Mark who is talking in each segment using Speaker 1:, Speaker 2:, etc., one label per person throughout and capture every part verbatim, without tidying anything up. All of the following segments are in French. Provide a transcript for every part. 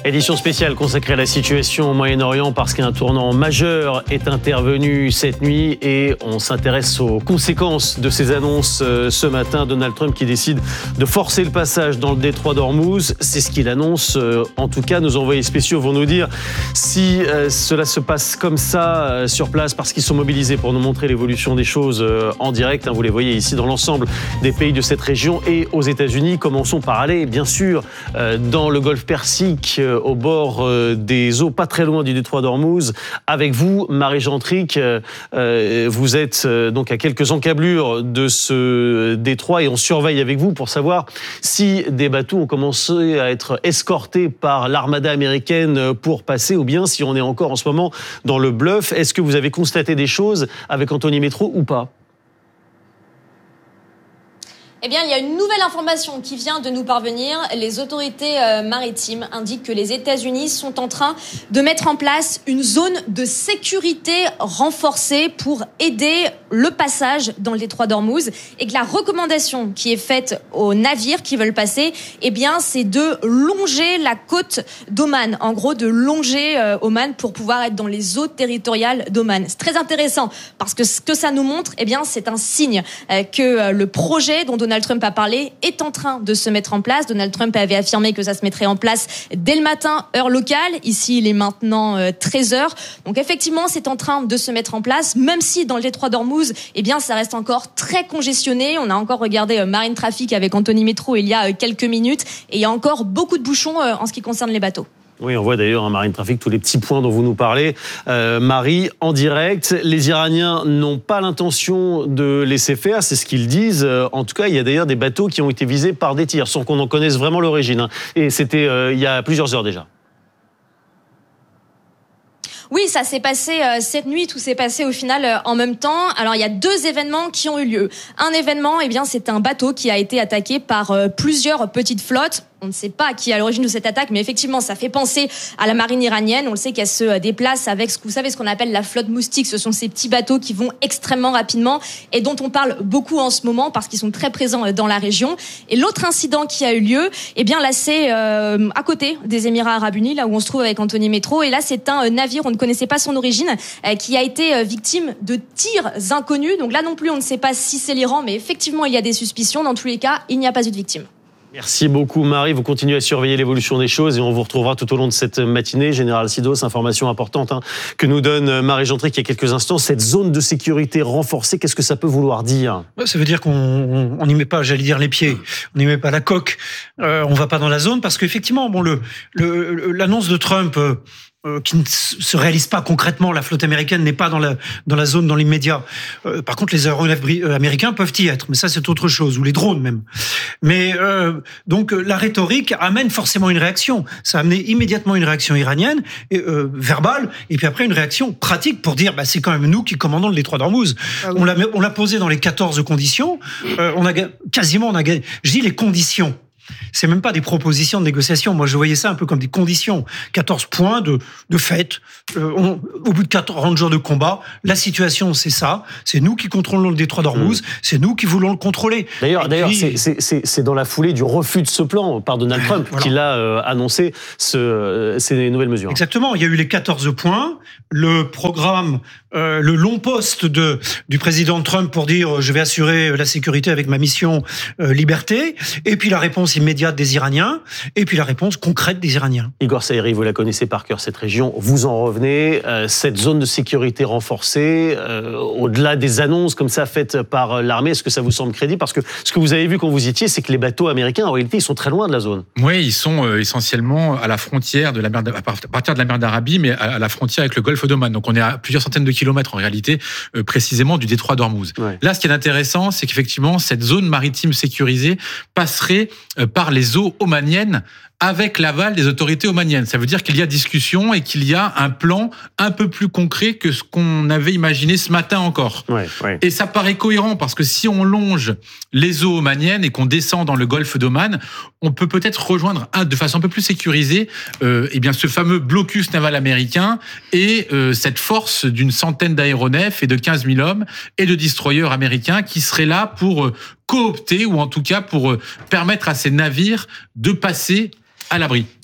Speaker 1: Édition spéciale consacrée à la situation au Moyen-Orient parce qu'un tournant majeur est intervenu cette nuit et on s'intéresse aux conséquences de ces annonces ce matin. Donald Trump qui décide de forcer le passage dans le détroit d'Ormuz. C'est ce qu'il annonce. En tout cas, nos envoyés spéciaux vont nous dire si cela se passe comme ça sur place parce qu'ils sont mobilisés pour nous montrer l'évolution des choses en direct. Vous les voyez ici dans l'ensemble des pays de cette région et aux États-Unis. Commençons par aller, bien sûr, dans le golfe Persique, au bord des eaux, pas très loin du détroit d'Ormuz. Avec vous, Marie-Jeanne Tric, vous êtes donc à quelques encablures de ce détroit et on surveille avec vous pour savoir si des bateaux ont commencé à être escortés par l'armada américaine pour passer ou bien si on est encore en ce moment dans le bluff. Est-ce que vous avez constaté des choses avec Anthony Métro ou pas ?
Speaker 2: Eh bien, il y a une nouvelle information qui vient de nous parvenir. Les autorités euh, maritimes indiquent que les États-Unis sont en train de mettre en place une zone de sécurité renforcée pour aider le passage dans le détroit d'Ormuz et que la recommandation qui est faite aux navires qui veulent passer, eh bien, c'est de longer la côte d'Oman. En gros, de longer euh, Oman pour pouvoir être dans les eaux territoriales d'Oman. C'est très intéressant parce que ce que ça nous montre, eh bien, c'est un signe euh, que euh, le projet dont Donald Trump a parlé est en train de se mettre en place. Donald Trump avait affirmé que ça se mettrait en place dès le matin, heure locale. Ici, il est maintenant euh, treize heures. Donc effectivement, c'est en train de se mettre en place, même si dans le détroit d'Ormuz, eh bien, ça reste encore très congestionné. On a encore regardé euh, Marine Traffic avec Anthony Métro il y a euh, quelques minutes et il y a encore beaucoup de bouchons euh, en ce qui concerne les bateaux.
Speaker 1: Oui, on voit d'ailleurs en Marine Traffic tous les petits points dont vous nous parlez. Euh, Marie, en direct, les Iraniens n'ont pas l'intention de laisser faire, c'est ce qu'ils disent. En tout cas, il y a d'ailleurs des bateaux qui ont été visés par des tirs, sans qu'on en connaisse vraiment l'origine. Hein. Et c'était euh, il y a plusieurs heures déjà.
Speaker 2: Oui, ça s'est passé euh, cette nuit, tout s'est passé au final euh, en même temps. Alors, il y a deux événements qui ont eu lieu. Un événement, eh bien, c'est un bateau qui a été attaqué par euh, plusieurs petites flottes. On ne sait pas qui est à l'origine de cette attaque, mais effectivement, ça fait penser à la marine iranienne. On le sait qu'elle se déplace avec, ce que vous savez, ce qu'on appelle la flotte moustique. Ce sont ces petits bateaux qui vont extrêmement rapidement et dont on parle beaucoup en ce moment parce qu'ils sont très présents dans la région. Et l'autre incident qui a eu lieu, eh bien là, c'est euh, à côté des Émirats Arabes Unis, là où on se trouve avec Anthony Métro. Et là, c'est un navire, on ne connaissait pas son origine, euh, qui a été victime de tirs inconnus. Donc là non plus, on ne sait pas si c'est l'Iran, mais effectivement, il y a des suspicions. Dans tous les cas, il n'y a pas eu de victime.
Speaker 1: Merci beaucoup Marie, vous continuez à surveiller l'évolution des choses et on vous retrouvera tout au long de cette matinée. Général Sidos, information importante hein, que nous donne Marie-Jeanne Tric il y a quelques instants. Cette zone de sécurité renforcée, qu'est-ce que ça peut vouloir dire ?
Speaker 3: Ça veut dire qu'on n'y met pas, j'allais dire, les pieds, on n'y met pas la coque, euh, on va pas dans la zone parce qu'effectivement, bon, le, le, l'annonce de Trump... Euh, qui ne se réalise pas concrètement, la flotte américaine n'est pas dans la dans la zone dans l'immédiat. Euh, par contre, les aéronefs américains peuvent y être, mais ça c'est autre chose, ou les drones même. Mais euh, donc la rhétorique amène forcément une réaction. Ça a amené immédiatement une réaction iranienne, et, euh, verbale, et puis après une réaction pratique pour dire bah c'est quand même nous qui commandons le détroit d'Ormuz. Ah oui. On l'a on l'a posé dans les quatorze conditions. Euh, on a quasiment on a gagné. Je dis les conditions. C'est même pas des propositions de négociation. Moi, je voyais ça un peu comme des conditions. quatorze points de, de fait. Euh, on, au bout de quarante jours de combat, la situation, c'est ça. C'est nous qui contrôlons le détroit d'Ormuz. Mmh. C'est nous qui voulons le contrôler.
Speaker 1: D'ailleurs, d'ailleurs puis... c'est, c'est, c'est, c'est dans la foulée du refus de ce plan par Donald Trump voilà. qu'il a euh, annoncé ce, euh, ces nouvelles mesures.
Speaker 3: Exactement. Il y a eu les quatorze points. Le programme, euh, le long poste de, du président Trump pour dire je vais assurer la sécurité avec ma mission euh, liberté. Et puis la réponse immédiate des Iraniens, et puis la réponse concrète des Iraniens.
Speaker 1: Igor Saïri, vous la connaissez par cœur, cette région, vous en revenez, euh, cette zone de sécurité renforcée, euh, au-delà des annonces comme ça faites par l'armée, est-ce que ça vous semble crédible ? Parce que ce que vous avez vu quand vous y étiez, c'est que les bateaux américains, en réalité, ils sont très loin de la zone.
Speaker 4: Oui, ils sont euh, essentiellement à la frontière de la mer, à partir de la mer d'Arabie, mais à, à la frontière avec le golfe d'Oman. Donc on est à plusieurs centaines de kilomètres, en réalité, euh, précisément du détroit d'Ormuz. Ouais. Là, ce qui est intéressant, c'est qu'effectivement, cette zone maritime sécurisée passerait euh, par les eaux omaniennes avec l'aval des autorités omaniennes. Ça veut dire qu'il y a discussion et qu'il y a un plan un peu plus concret que ce qu'on avait imaginé ce matin encore. Ouais, ouais. Et ça paraît cohérent parce que si on longe les eaux omaniennes et qu'on descend dans le golfe d'Oman, on peut peut-être rejoindre un, de façon un peu plus sécurisée euh, eh bien, ce fameux blocus naval américain et euh, cette force d'une centaine d'aéronefs et de quinze mille hommes et de destroyers américains qui seraient là pour euh, coopter ou en tout cas pour euh, permettre à ces navires de passer à l'abri.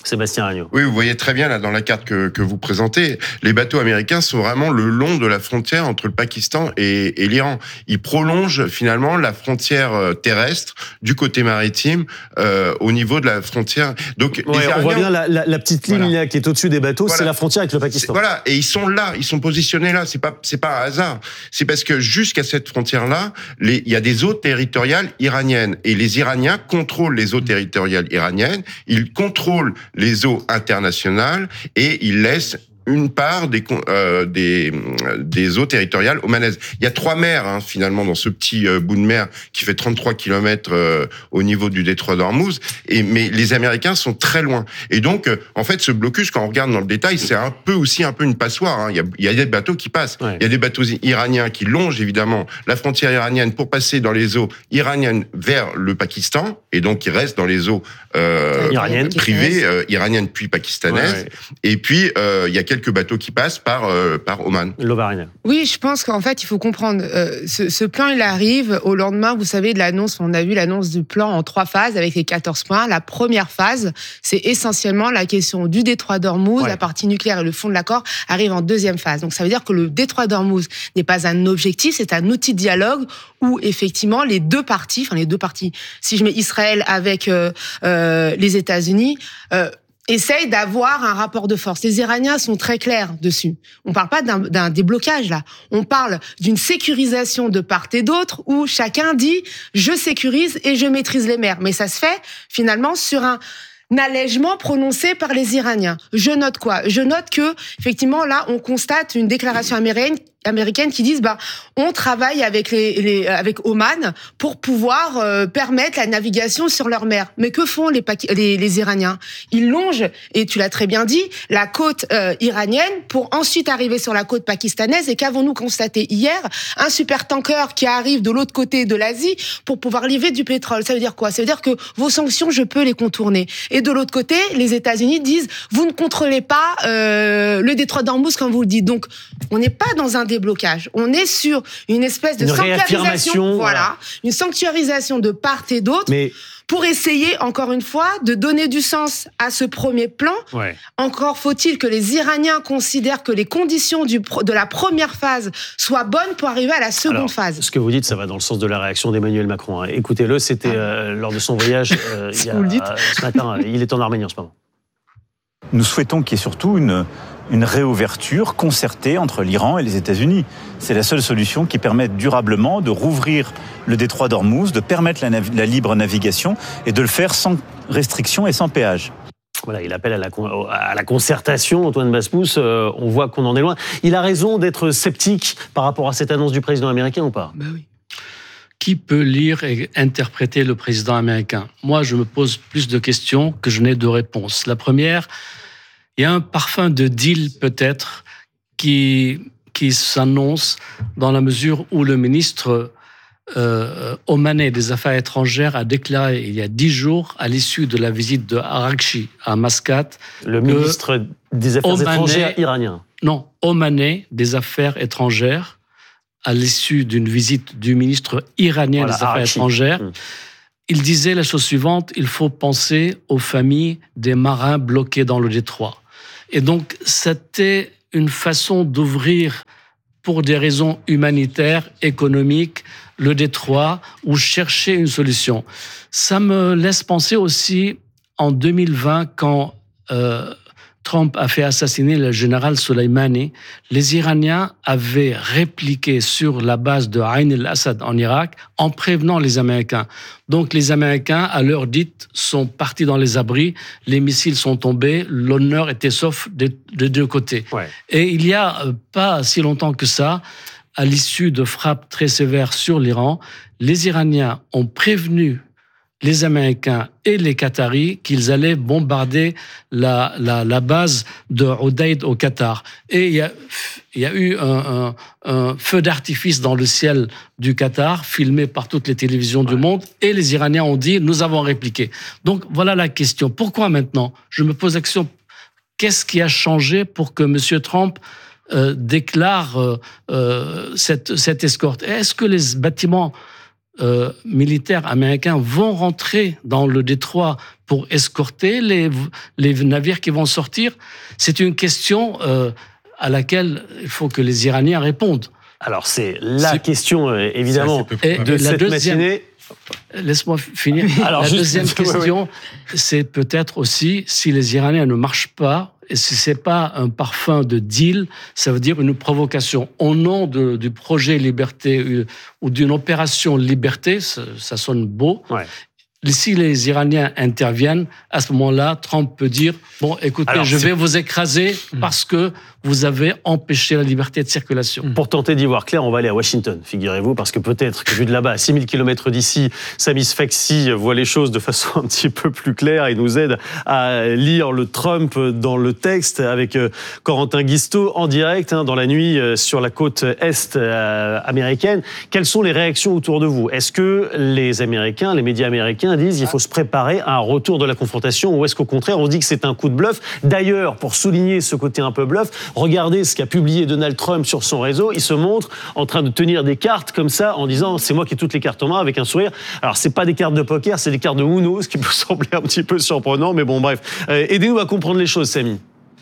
Speaker 1: Sébastien Regnault.
Speaker 5: Oui, vous voyez très bien là dans la carte que, que vous présentez, les bateaux américains sont vraiment le long de la frontière entre le Pakistan et, et l'Iran. Ils prolongent finalement la frontière terrestre du côté maritime euh, au niveau de la frontière. Donc,
Speaker 1: ouais,
Speaker 5: les Iraniens,
Speaker 1: on voit bien la, la, la petite ligne voilà. là, qui est au-dessus des bateaux, voilà. c'est la frontière avec le Pakistan.
Speaker 5: C'est, voilà, et ils sont là, ils sont positionnés là. C'est pas, c'est pas un hasard. C'est parce que jusqu'à cette frontière-là, les, il y a des eaux territoriales iraniennes et les Iraniens contrôlent les eaux territoriales iraniennes. Ils contrôlent les eaux internationales et ils laissent une part des euh, des des eaux territoriales omanaises. Il y a trois mers hein, finalement dans ce petit euh, bout de mer qui fait trente-trois kilomètres euh, au niveau du détroit d'Ormuz. Et mais les Américains sont très loin. Et donc euh, en fait ce blocus, quand on regarde dans le détail, c'est un peu aussi un peu une passoire. Hein. Il y a il y a des bateaux qui passent. Ouais. Il y a des bateaux iraniens qui longent évidemment la frontière iranienne pour passer dans les eaux iraniennes vers le Pakistan et donc qui restent dans les eaux euh,
Speaker 1: iraniennes
Speaker 5: privées euh, iraniennes puis pakistanaises. Ouais, ouais. Et puis euh, il y a quelques bateaux qui passent par euh, par Oman.
Speaker 1: Lovarina.
Speaker 6: Oui, je pense qu'en fait, il faut comprendre. Euh, ce, ce plan, il arrive au lendemain, vous savez, de l'annonce. On a vu l'annonce du plan en trois phases avec les quatorze points. La première phase, c'est essentiellement la question du détroit d'Ormuz. Ouais. La partie nucléaire et le fond de l'accord arrivent en deuxième phase. Donc, ça veut dire que le détroit d'Ormuz n'est pas un objectif, c'est un outil de dialogue où effectivement les deux parties, enfin les deux parties, si je mets Israël avec euh, euh, les États-Unis. Euh, Essaye d'avoir un rapport de force. Les Iraniens sont très clairs dessus. On parle pas d'un, d'un déblocage, là. On parle d'une sécurisation de part et d'autre où chacun dit « je sécurise et je maîtrise les mers ». Mais ça se fait, finalement, sur un allègement prononcé par les Iraniens. Je note quoi ? Je note que, effectivement, là, on constate une déclaration américaine américaines qui disent bah on travaille avec les, les avec Oman pour pouvoir euh, permettre la navigation sur leur mer. Mais que font les, les les Iraniens ? Ils longent, et tu l'as très bien dit, la côte euh, iranienne pour ensuite arriver sur la côte pakistanaise. Et qu'avons-nous constaté hier ? Un supertanker qui arrive de l'autre côté de l'Asie pour pouvoir livrer du pétrole. Ça veut dire quoi ? Ça veut dire que vos sanctions, je peux les contourner. Et de l'autre côté, les États-Unis disent vous ne contrôlez pas euh, le détroit d'Ormuz comme vous le dites. Donc on n'est pas dans un déblocage. On est sur une espèce de
Speaker 1: une
Speaker 6: sanctuarisation, voilà, une sanctuarisation de part et d'autre. Mais pour essayer, encore une fois, de donner du sens à ce premier plan. Ouais. Encore faut-il que les Iraniens considèrent que les conditions du, de la première phase soient bonnes pour arriver à la seconde
Speaker 1: Alors,
Speaker 6: phase.
Speaker 1: Ce que vous dites, ça va dans le sens de la réaction d'Emmanuel Macron. Hein. Écoutez-le, c'était ah. euh, lors de son voyage euh, il y a, euh, ce matin. Il est en Arménie en ce moment.
Speaker 7: Nous souhaitons qu'il y ait surtout une, une réouverture concertée entre l'Iran et les États-Unis. C'est la seule solution qui permette durablement de rouvrir le détroit d'Ormuz, de permettre la, nav- la libre navigation et de le faire sans restriction et sans péage.
Speaker 1: Voilà, il appelle à la, à la concertation, Antoine Baspous. Euh, on voit qu'on en est loin. Il a raison d'être sceptique par rapport à cette annonce du président américain ou pas ?
Speaker 8: Ben oui. Qui peut lire et interpréter le président américain ? Moi, je me pose plus de questions que je n'ai de réponses. La première, il y a un parfum de deal peut-être qui, qui s'annonce dans la mesure où le ministre euh, omanais des Affaires étrangères a déclaré il y a dix jours, à l'issue de la visite de Araghchi à Mascate,
Speaker 1: le ministre des Affaires omanais, étrangères iranien.
Speaker 8: Non, omanais des Affaires étrangères, à l'issue d'une visite du ministre iranien voilà, des Affaires Araghchi. étrangères, mmh. il disait la chose suivante, il faut penser aux familles des marins bloqués dans le détroit. Et donc, c'était une façon d'ouvrir, pour des raisons humanitaires, économiques, le détroit, ou chercher une solution. Ça me laisse penser aussi, en deux mille vingt, quand euh, Trump a fait assassiner le général Soleimani, les Iraniens avaient répliqué sur la base de Ain el-Assad en Irak en prévenant les Américains. Donc les Américains, à l'heure dite, sont partis dans les abris, les missiles sont tombés, l'honneur était sauf des de deux côtés. Ouais. Et il y a pas si longtemps que ça, à l'issue de frappes très sévères sur l'Iran, les Iraniens ont prévenu les Américains et les Qataris qu'ils allaient bombarder la, la, la base de Udeid au Qatar. Et il y a, il y a eu un, un, un feu d'artifice dans le ciel du Qatar, filmé par toutes les télévisions ouais. du monde, et les Iraniens ont dit « nous avons répliqué ». Donc voilà la question. Pourquoi maintenant ? Je me pose la question, qu'est-ce qui a changé pour que M. Trump euh, déclare euh, euh, cette, cette escorte ? Est-ce que les bâtiments euh, militaires américains vont rentrer dans le détroit pour escorter les, les navires qui vont sortir? C'est une question euh, à laquelle il faut que les Iraniens répondent.
Speaker 1: Alors, c'est la c'est... question, euh, évidemment,
Speaker 8: Et
Speaker 1: de
Speaker 8: la
Speaker 1: cette
Speaker 8: deuxième...
Speaker 1: matinée.
Speaker 8: Laisse-moi finir. Alors, la juste... deuxième question, ouais, ouais. c'est peut-être aussi si les Iraniens ne marchent pas, et si c'est pas un parfum de deal, ça veut dire une provocation au nom de, du projet liberté ou d'une opération liberté, ça, ça sonne beau. Ouais. Si les Iraniens interviennent, à ce moment-là, Trump peut dire « Bon, écoutez, Alors, je c'est... vais vous écraser parce que vous avez empêché la liberté de circulation. »
Speaker 1: Pour tenter d'y voir clair, on va aller à Washington, figurez-vous, parce que peut-être que vu de là-bas, à six mille kilomètres d'ici, Sami Sfaxi voit les choses de façon un petit peu plus claire et nous aide à lire le Trump dans le texte avec Corentin Guisteau en direct, hein, dans la nuit sur la côte est euh, américaine. Quelles sont les réactions autour de vous? Est-ce que les Américains, les médias américains disent qu'il faut se préparer à un retour de la confrontation, ou est-ce qu'au contraire on dit que c'est un coup de bluff? D'ailleurs, pour souligner ce côté un peu bluff, regardez ce qu'a publié Donald Trump sur son réseau. Il se montre en train de tenir des cartes comme ça en disant c'est moi qui ai toutes les cartes en main, avec un sourire. Alors c'est pas des cartes de poker, c'est des cartes de Uno, ce qui peut sembler un petit peu surprenant, mais bon bref. Euh, aidez-nous à comprendre les choses, Sami.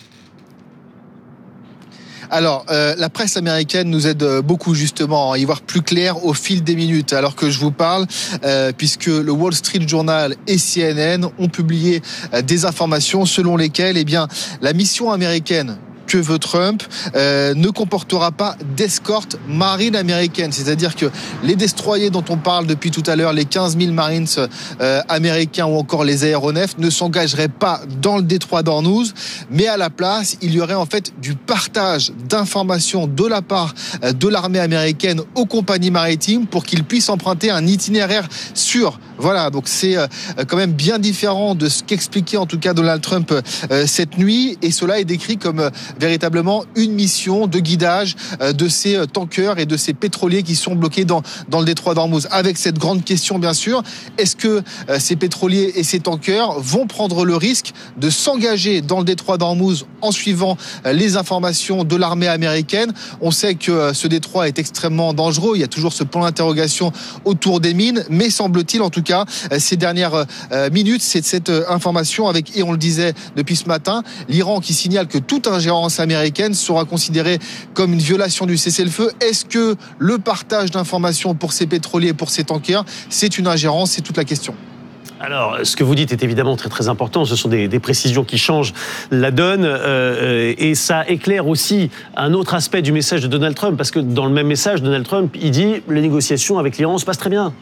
Speaker 9: Alors, euh, la presse américaine nous aide beaucoup justement à y voir plus clair au fil des minutes. Alors que je vous parle, euh, puisque le Wall Street Journal et C N N ont publié euh, des informations selon lesquelles, eh bien, la mission américaine que veut Trump euh, ne comportera pas d'escorte marine américaine. C'est-à-dire que les destroyers dont on parle depuis tout à l'heure, les quinze mille Marines euh, américains ou encore les aéronefs, ne s'engageraient pas dans le détroit d'Ormuz, mais à la place, il y aurait en fait du partage d'informations de la part euh, de l'armée américaine aux compagnies maritimes pour qu'ils puissent emprunter un itinéraire sûr. Voilà, donc c'est euh, quand même bien différent de ce qu'expliquait en tout cas Donald Trump euh, cette nuit, et cela est décrit comme euh, véritablement une mission de guidage euh, de ces euh, tankers et de ces pétroliers qui sont bloqués dans, dans le détroit d'Ormuz. Avec cette grande question, bien sûr, est-ce que euh, ces pétroliers et ces tankers vont prendre le risque de s'engager dans le détroit d'Ormuz en suivant euh, les informations de l'armée américaine? On sait que euh, ce détroit est extrêmement dangereux, il y a toujours ce point d'interrogation autour des mines, mais semble-t-il, en tout cas, euh, ces dernières euh, minutes, c'est cette euh, information avec, et on le disait depuis ce matin, l'Iran qui signale que toute ingérence américaine sera considérée comme une violation du cessez-le-feu. Est-ce que le partage d'informations pour ces pétroliers et pour ces tankers, c'est une ingérence? C'est toute la question.
Speaker 1: Alors, ce que vous dites est évidemment très très important. Ce sont des, des précisions qui changent la donne, euh, et ça éclaire aussi un autre aspect du message de Donald Trump, parce que dans le même message, Donald Trump, il dit les négociations avec l'Iran se passent très bien.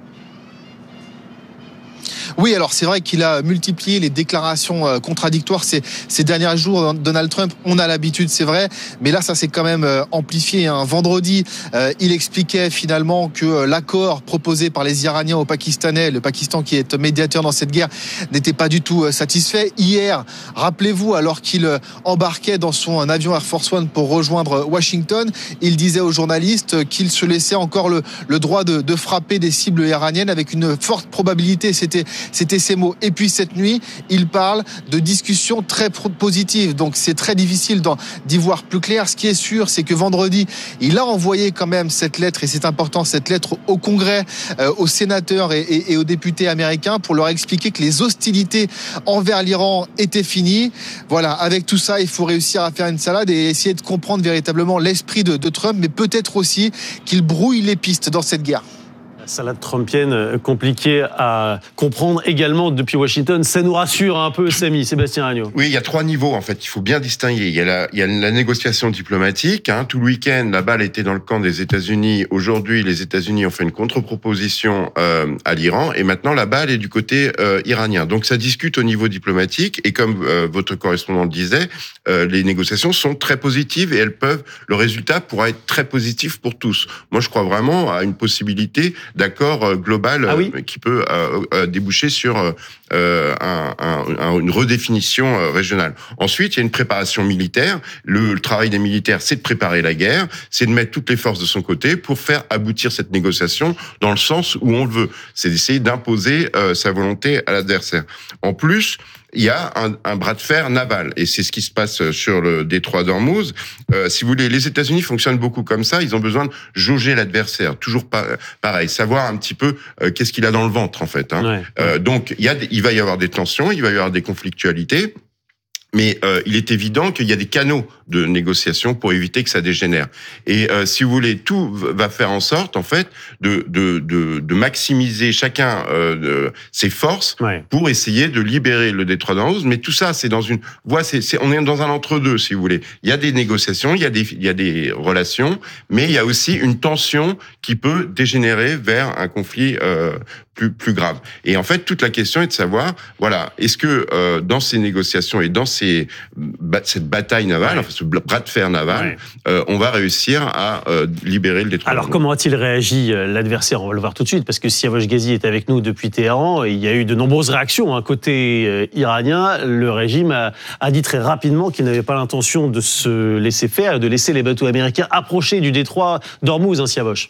Speaker 9: Oui, alors c'est vrai qu'il a multiplié les déclarations contradictoires ces, ces derniers jours. Donald Trump, on a l'habitude, c'est vrai, mais là, ça s'est quand même amplifié. Hein. Vendredi, euh, il expliquait finalement que l'accord proposé par les Iraniens aux Pakistanais, le Pakistan qui est médiateur dans cette guerre, n'était pas du tout satisfait. Hier, rappelez-vous, alors qu'il embarquait dans son avion Air Force One pour rejoindre Washington, il disait aux journalistes qu'il se laissait encore le, le droit de, de frapper des cibles iraniennes avec une forte probabilité. C'était C'était ces mots. Et puis cette nuit, il parle de discussions très positives. Donc c'est très difficile d'y voir plus clair. Ce qui est sûr, c'est que vendredi, il a envoyé quand même cette lettre, et c'est important, cette lettre au Congrès, euh, aux sénateurs et, et, et aux députés américains pour leur expliquer que les hostilités envers l'Iran étaient finies. Voilà, avec tout ça, il faut réussir à faire une salade et essayer de comprendre véritablement l'esprit de, de Trump, mais peut-être aussi qu'il brouille les pistes dans cette guerre.
Speaker 1: Salade trumpienne compliquée à comprendre également depuis Washington. Ça nous rassure un peu, Sami, Sébastien Regnault.
Speaker 5: Oui, il y a trois niveaux, en fait. Il faut bien distinguer. Il y a la, il y a la négociation diplomatique. Hein. Tout le week-end, la balle était dans le camp des États-Unis. Aujourd'hui, les États-Unis ont fait une contre-proposition euh, à l'Iran. Et maintenant, la balle est du côté euh, iranien. Donc, ça discute au niveau diplomatique. Et comme euh, votre correspondant le disait, euh, les négociations sont très positives et elles peuvent, le résultat pourra être très positif pour tous. Moi, je crois vraiment à une possibilité d'accord global ah oui. qui peut euh, euh, déboucher sur euh, un, un, un, une redéfinition euh, régionale. Ensuite, il y a une préparation militaire. Le, le travail des militaires, c'est de préparer la guerre, c'est de mettre toutes les forces de son côté pour faire aboutir cette négociation dans le sens où on le veut. C'est d'essayer d'imposer euh, sa volonté à l'adversaire. En plus, il y a un, un bras de fer naval, et c'est ce qui se passe sur le détroit d'Ormuz. Euh, si vous voulez, les États-Unis fonctionnent beaucoup comme ça. Ils ont besoin de jauger l'adversaire, toujours pas pareil, savoir un petit peu euh, qu'est-ce qu'il a dans le ventre en fait. Hein. Ouais. Euh, donc il y a, il va y avoir des tensions, il va y avoir des conflictualités. Mais euh, il est évident qu'il y a des canaux de négociation pour éviter que ça dégénère. Et euh, si vous voulez, tout va faire en sorte, en fait, de de de, de maximiser chacun euh, de ses forces ouais. pour essayer de libérer le détroit d'Ormuz. Mais tout ça, c'est dans une voie, c'est, c'est on est dans un entre-deux, si vous voulez. Il y a des négociations, il y a des il y a des relations, mais il y a aussi une tension qui peut dégénérer vers un conflit euh, plus plus grave. Et en fait, toute la question est de savoir, voilà, est-ce que euh, dans ces négociations et dans ces cette bataille navale, ouais. enfin, ce bras de fer naval, ouais. euh, on va réussir à euh, libérer le détroit.
Speaker 1: Alors, comment a-t-il réagi l'adversaire? On va le voir tout de suite, parce que Siavash Ghazi est avec nous depuis Téhéran, et il y a eu de nombreuses réactions hein, côté euh, iranien. Le régime a, a dit très rapidement qu'il n'avait pas l'intention de se laisser faire, de laisser les bateaux américains approcher du détroit d'Ormuz, hein, Siavash.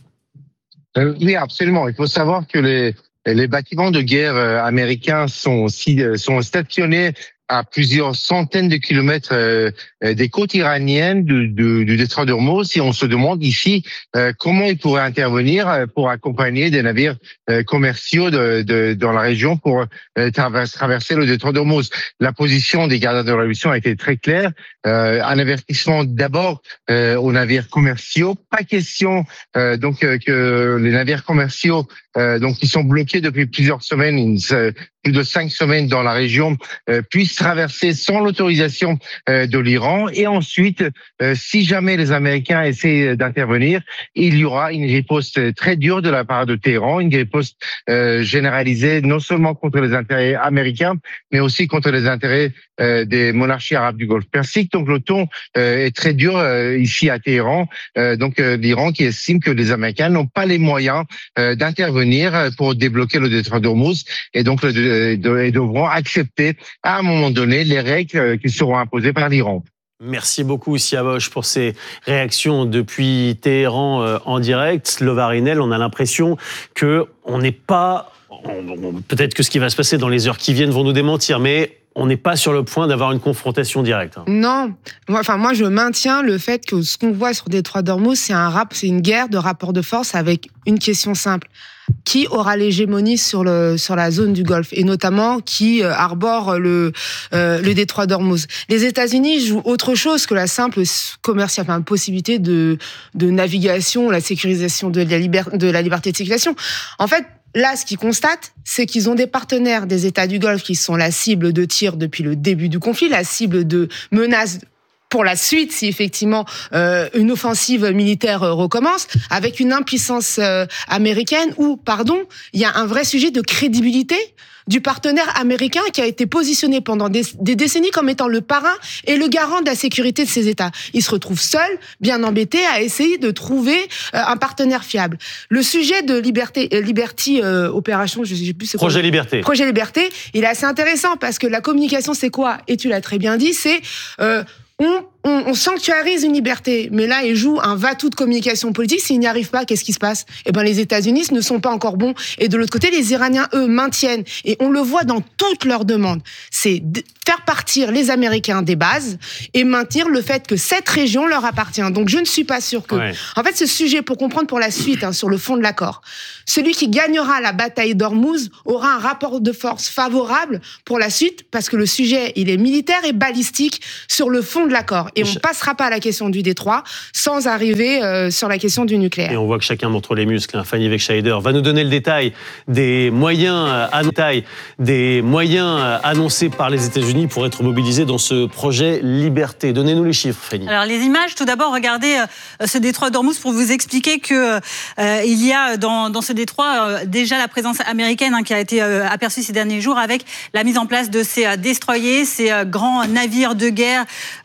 Speaker 10: Euh, oui, absolument. Il faut savoir que les, les bâtiments de guerre euh, américains sont, aussi, euh, sont stationnés à plusieurs centaines de kilomètres euh, des côtes iraniennes du, du, du détroit d'Ormuz. Et on se demande ici euh, comment ils pourraient intervenir pour accompagner des navires euh, commerciaux de, de, dans la région pour euh, traverser, traverser le détroit d'Ormuz. La position des gardiens de la révolution a été très claire. Euh, un avertissement d'abord euh, aux navires commerciaux. Pas question euh, donc euh, que les navires commerciaux euh, donc qui sont bloqués depuis plusieurs semaines, une, plus de cinq semaines dans la région, euh, puissent traverser sans l'autorisation euh, de l'Iran. Et ensuite, euh, si jamais les Américains essaient d'intervenir, il y aura une riposte très dure de la part de Téhéran, une riposte euh, généralisée non seulement contre les intérêts américains, mais aussi contre les intérêts euh, des monarchies arabes du Golfe Persique. Donc le ton euh, est très dur euh, ici à Téhéran. Euh, donc euh, l'Iran qui estime que les Américains n'ont pas les moyens euh, d'intervenir pour débloquer le détroit d'Ormuz, et donc le, de, de, et devront accepter à un moment donné les règles qui seront imposées par l'Iran.
Speaker 1: Merci beaucoup Siavash pour ces réactions depuis Téhéran euh, en direct. Slova Rinel, on a l'impression que on n'est pas, on, on, peut-être que ce qui va se passer dans les heures qui viennent vont nous démentir, mais on n'est pas sur le point d'avoir une confrontation directe.
Speaker 6: Non, moi, enfin moi je maintiens le fait que ce qu'on voit sur le détroit d'Ormuz, c'est un rap, c'est une guerre de rapport de force avec une question simple. Qui aura l'hégémonie sur le sur la zone du Golfe, et notamment qui euh, arbore le euh, le détroit d'Ormuz. Les États-Unis jouent autre chose que la simple commerciale, enfin possibilité de de navigation, la sécurisation de la liberté de la liberté de circulation. En fait, là, ce qu'ils constatent, c'est qu'ils ont des partenaires des États du Golfe qui sont la cible de tirs depuis le début du conflit, la cible de menaces pour la suite, si effectivement euh, une offensive militaire euh, recommence, avec une impuissance euh, américaine où, pardon, il y a un vrai sujet de crédibilité du partenaire américain qui a été positionné pendant des, des décennies comme étant le parrain et le garant de la sécurité de ces États. Il se retrouve seul, bien embêté, à essayer de trouver euh, un partenaire fiable. Le sujet de Liberté, euh, Liberty euh, Opération, je sais plus c'est quoi.
Speaker 1: Projet Liberté.
Speaker 6: Projet Liberté, il est assez intéressant parce que la communication, c'est quoi? Et tu l'as très bien dit, c'est euh, on On, on sanctuarise une liberté, mais là, ils jouent un va-tout de communication politique. S'ils n'y arrivent pas, qu'est-ce qui se passe? Eh ben, les États-Unis ne sont pas encore bons. Et de l'autre côté, les Iraniens, eux, maintiennent. Et on le voit dans toutes leurs demandes. C'est faire partir les Américains des bases et maintenir le fait que cette région leur appartient. Donc, je ne suis pas sûre que... Ouais. En fait, ce sujet, pour comprendre pour la suite, hein, sur le fond de l'accord, celui qui gagnera la bataille d'Ormuz aura un rapport de force favorable pour la suite, parce que le sujet, il est militaire et balistique sur le fond de l'accord. Et on ne passera pas à la question du détroit sans arriver euh, sur la question du nucléaire.
Speaker 1: Et on voit que chacun montre les muscles. Hein. Fanny Wegscheider va nous donner le détail des moyens, euh, des moyens annoncés par les États-Unis pour être mobilisés dans ce projet Liberté. Donnez-nous les chiffres, Fanny.
Speaker 11: Alors les images, tout d'abord, regardez euh, ce détroit d'Ormuz pour vous expliquer que euh, il y a dans, dans ce détroit euh, déjà la présence américaine hein, qui a été euh, aperçue ces derniers jours avec la mise en place de ces euh, destroyers, ces euh, grands navires de guerre euh,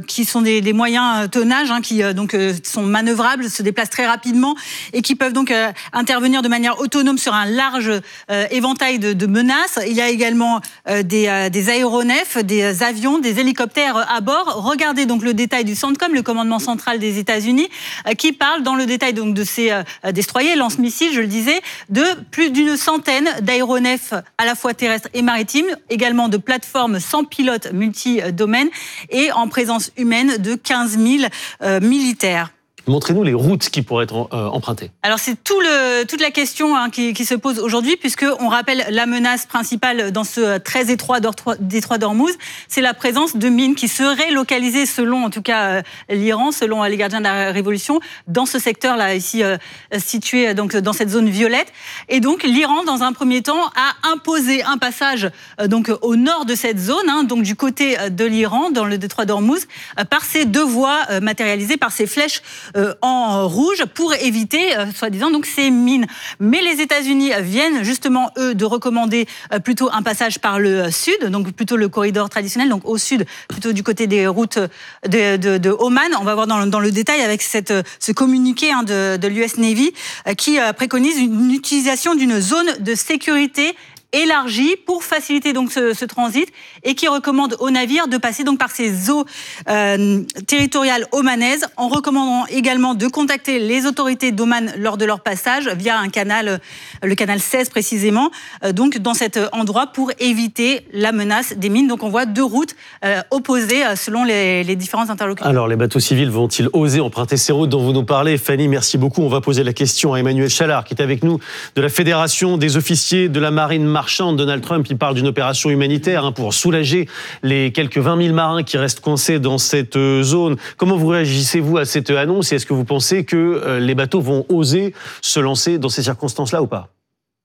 Speaker 11: qui sont des, des moyens tonnages, hein, qui euh, donc euh, sont manœuvrables, se déplacent très rapidement et qui peuvent donc euh, intervenir de manière autonome sur un large euh, éventail de, de menaces. Il y a également euh, des, euh, des aéronefs, des avions, des hélicoptères à bord. Regardez donc le détail du CENTCOM, le commandement central des États-Unis, euh, qui parle dans le détail donc de ces euh, destroyers, lance-missiles, je le disais, de plus d'une centaine d'aéronefs à la fois terrestres et maritimes, également de plateformes sans pilote multi-domaines et en présence humaine de quinze mille euh, militaires.
Speaker 1: Montrez-nous les routes qui pourraient être euh, empruntées.
Speaker 11: Alors c'est tout le, toute la question hein, qui, qui se pose aujourd'hui, puisqu'on rappelle la menace principale dans ce très étroit détroit d'Ormuz, c'est la présence de mines qui seraient localisées, selon en tout cas euh, l'Iran, selon les gardiens de la Révolution, dans ce secteur-là, ici euh, situé donc, dans cette zone violette. Et donc l'Iran, dans un premier temps, a imposé un passage euh, donc, au nord de cette zone, hein, donc du côté de l'Iran, dans le détroit d'Ormuz, euh, par ces deux voies euh, matérialisées, par ces flèches Euh, en rouge pour éviter, euh, soi-disant, donc ces mines. Mais les États-Unis viennent justement, eux, de recommander euh, plutôt un passage par le sud, donc plutôt le corridor traditionnel, donc au sud, plutôt du côté des routes de, de, de Oman. On va voir dans, dans le détail avec cette, ce communiqué hein, de, de l'U S Navy euh, qui euh, préconise une utilisation d'une zone de sécurité élargie pour faciliter donc ce, ce transit et qui recommande aux navires de passer donc par ces eaux euh, territoriales omanaises, en recommandant également de contacter les autorités d'Oman lors de leur passage via un canal, le canal seize précisément, euh, donc dans cet endroit pour éviter la menace des mines. Donc on voit deux routes euh, opposées euh, selon les, les différents interlocuteurs.
Speaker 1: Alors les bateaux civils vont-ils oser emprunter ces routes dont vous nous parlez? Fanny, merci beaucoup. On va poser la question à Emmanuel Chalard qui est avec nous de la Fédération des officiers de la marine marchande. Donald Trump, il parle d'une opération humanitaire hein, pour soulager les quelques vingt mille marins qui restent coincés dans cette zone. Comment vous réagissez-vous à cette annonce et est-ce que vous pensez que euh, les bateaux vont oser se lancer dans ces circonstances-là ou pas?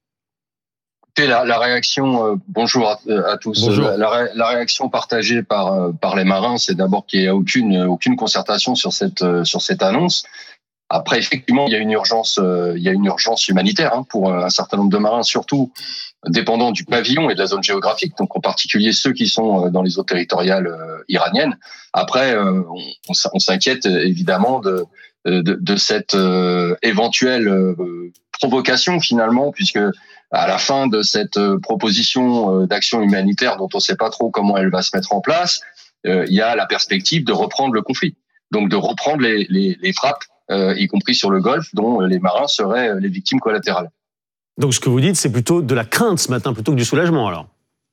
Speaker 12: La, la réaction, euh, bonjour à, à tous.
Speaker 1: Bonjour.
Speaker 12: La, la, la réaction partagée par euh, par les marins, c'est d'abord qu'il n'y a aucune aucune concertation sur cette euh, sur cette annonce. Après, effectivement, il y a une urgence, euh, il y a une urgence humanitaire hein, pour un certain nombre de marins, surtout dépendant du pavillon et de la zone géographique. Donc, en particulier ceux qui sont dans les eaux territoriales euh, iraniennes. Après, euh, on, on s'inquiète évidemment de de, de cette euh, éventuelle euh, provocation finalement, puisque à la fin de cette euh, proposition euh, d'action humanitaire dont on ne sait pas trop comment elle va se mettre en place, euh, il y a la perspective de reprendre le conflit, donc de reprendre les, les, les frappes. Euh, y compris sur le Golfe, dont les marins seraient les victimes collatérales.
Speaker 1: Donc ce que vous dites, c'est plutôt de la crainte ce matin, plutôt que du soulagement, alors?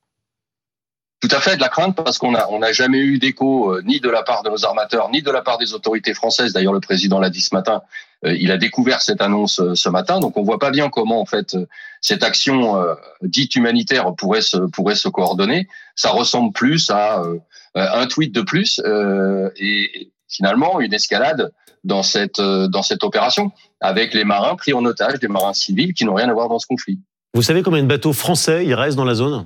Speaker 12: Tout à fait, de la crainte, parce qu'on a, on n'a jamais eu d'écho, euh, ni de la part de nos armateurs, ni de la part des autorités françaises. D'ailleurs, le président l'a dit ce matin, euh, il a découvert cette annonce euh, ce matin, donc on voit pas bien comment, en fait, euh, cette action euh, dite humanitaire pourrait se, pourrait se coordonner. Ça ressemble plus à euh, un tweet de plus, euh, et finalement, une escalade dans cette dans cette opération, avec les marins pris en otage, des marins civils qui n'ont rien à voir dans ce conflit.
Speaker 1: Vous savez combien de bateaux français il reste dans la zone?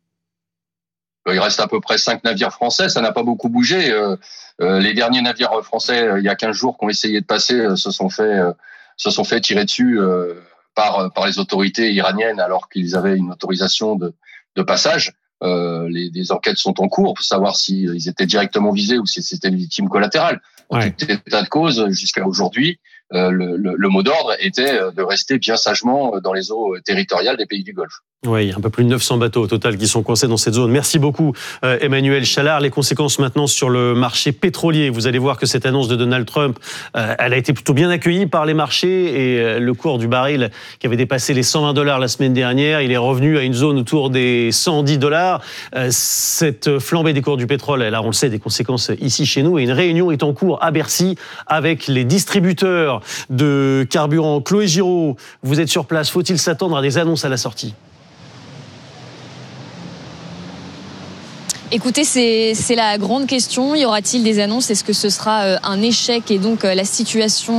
Speaker 12: Il reste à peu près cinq navires français, ça n'a pas beaucoup bougé. Euh, euh, les derniers navires français, euh, il y a quinze jours, qui ont essayé de passer, euh, se sont fait euh, se sont fait tirer dessus euh, par par les autorités iraniennes, alors qu'ils avaient une autorisation de de passage. Euh, les, les enquêtes sont en cours pour savoir s'ils si étaient directement visés ou si c'était une victime collatérale. En ouais. tout état de cause, jusqu'à aujourd'hui, euh, le, le, le mot d'ordre était de rester bien sagement dans les eaux territoriales des pays du Golfe.
Speaker 1: Oui, il y a un peu plus de neuf cents bateaux au total qui sont coincés dans cette zone. Merci beaucoup, euh, Emmanuel Chalard. Les conséquences maintenant sur le marché pétrolier. Vous allez voir que cette annonce de Donald Trump, euh, elle a été plutôt bien accueillie par les marchés et euh, le cours du baril qui avait dépassé les cent vingt dollars la semaine dernière, il est revenu à une zone autour des cent dix dollars. Euh, cette flambée des cours du pétrole, elle a, on le sait, des conséquences ici chez nous et une réunion est en cours à Bercy avec les distributeurs de carburant. Chloé Giraud, vous êtes sur place. Faut-il s'attendre à des annonces à la sortie ?
Speaker 2: Écoutez, c'est, c'est la grande question. Y aura-t-il des annonces? Est-ce que ce sera un échec et donc la situation